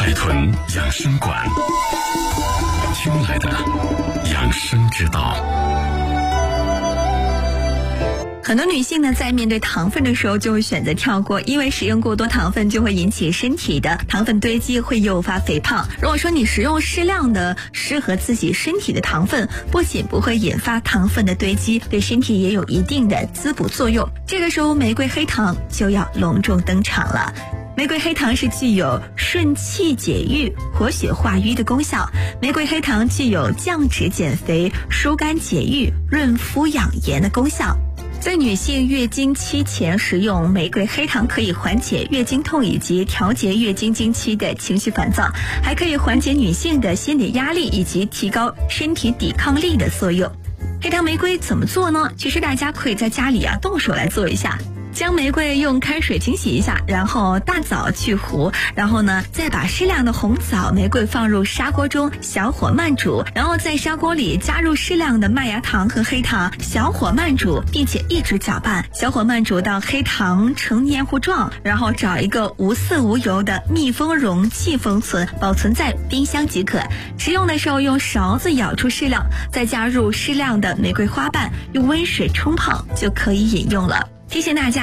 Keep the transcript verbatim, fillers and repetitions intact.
海豚养生馆，听来的养生之道。 很多女性呢，在面对糖分的时候就会选择跳过，因为食用过多糖分就会引起身体的糖分堆积，会诱发肥胖。如果说你食用适量的适合自己身体的糖分，不仅不会引发糖分的堆积，对身体也有一定的滋补作用。这个时候玫瑰黑糖就要隆重登场了。玫瑰黑糖是具有顺气解郁、活血化瘀的功效。玫瑰黑糖具有降脂减肥、疏肝解郁、润肤养颜的功效。在女性月经期前食用玫瑰黑糖，可以缓解月经痛以及调节月经经期的情绪烦躁，还可以缓解女性的心理压力以及提高身体抵抗力的作用。黑糖玫瑰怎么做呢？其实大家可以在家里啊动手来做一下。将玫瑰用开水清洗一下，然后大枣去核，然后呢再把适量的红枣、玫瑰放入砂锅中，小火慢煮，然后在砂锅里加入适量的麦芽糖和黑糖，小火慢煮，并且一直搅拌，小火慢煮到黑糖呈黏糊状，然后找一个无色无油的密封容器封存，保存在冰箱即可。食用的时候用勺子舀出适量，再加入适量的玫瑰花瓣，用温水冲泡就可以饮用了。提醒大家